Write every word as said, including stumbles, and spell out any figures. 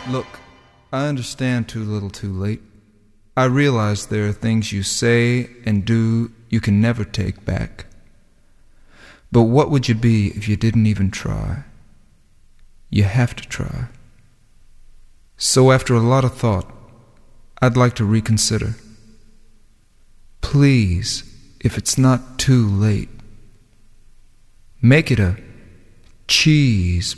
Look, I understand too little too late. I realize there are things you say and do you can never take back. But what would you be if you didn't even try? You have to try. So after a lot of thought, I'd like to reconsider. Please, if it's not too late, make it a cheese